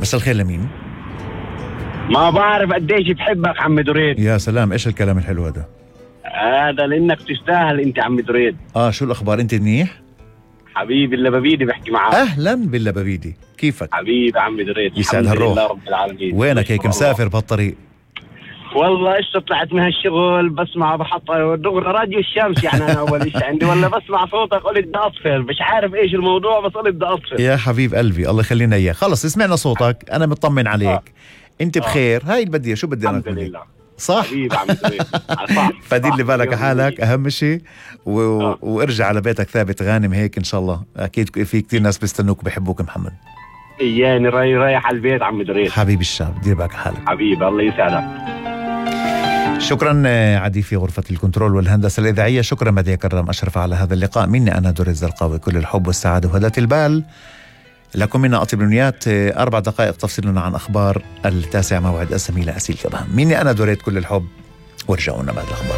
مساء الخير لمين؟ ما بعرف قديش بحبك عم دريد. يا سلام، ايش الكلام الحلو هذا؟ هذا لانك تستاهل انت عم دريد. شو الاخبار؟ انت منيح؟ حبيبي اللبابيدي بحكي معك. اهلا باللبابيدي، كيفك؟ حبيبي عم دريد. يسعد هالروح. لله رب العالمين. وينك هيك مسافر بهالطريق؟ والله ايش طلعت من هالشغل بسمع بحطه دغري راديو الشمس يعني انا اول شيء عندي، ولا بسمع صوتك قلت بدي اطفل، مش عارف ايش الموضوع بس قلت بدي اطفل. يا حبيب قلبي الله يخلينا اياك. خلص سمعنا صوتك، انا مطمن عليك. انت بخير؟ هاي اللي بدي، شو بدي انا الحمد لله. صح حبيبي عم دريد. صح. فدير لي بالك حالك اهم شيء وارجع على بيتك ثابت غانم هيك ان شاء الله. اكيد في كتير ناس بيستنوك وبيحبوك محمد. اياني رايح على البيت عم دريد. حبيبي الشاب، دير بالك حالك حبيبي الله يسعدك. شكرا عدي في غرفة الكنترول والهندسة الإذاعية. شكرا مديا كرم أشرف على هذا اللقاء. مني أنا دريد الزرقاوي، كل الحب والسعادة وهداة البال لكم منا أطيب الأمنيات. 4 دقائق تفصلنا عن أخبار 9 موعد أسمي لأسيل كمان. مني أنا دريد كل الحب، ورجعونا بعد الأخبار.